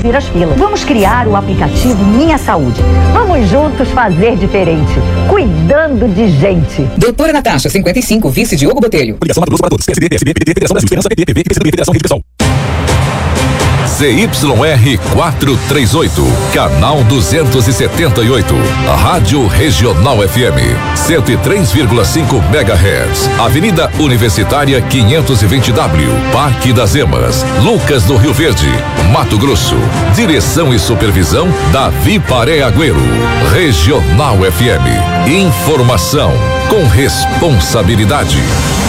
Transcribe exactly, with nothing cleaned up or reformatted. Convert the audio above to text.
reduzir as filas. Vamos criar o aplicativo Minha Saúde. Vamos juntos fazer diferente, cuidando de gente. Doutora Natasha, cinquenta e cinco, vice Diogo Botelho. Ligação Mato Grosso para todos. P S D, P S B, P T, Federação Brasil, Esperança, P T, P V, P C do B, Federação, Rede Pessoal. Z Y R quatrocentos e trinta e oito, canal duzentos e setenta e oito, Rádio Regional F M, cento e três vírgula cinco megahertz, Avenida Universitária quinhentos e vinte W, Parque das Emas, Lucas do Rio Verde, Mato Grosso. Direção e supervisão Davi Paré Agüero. Regional F M, informação com responsabilidade.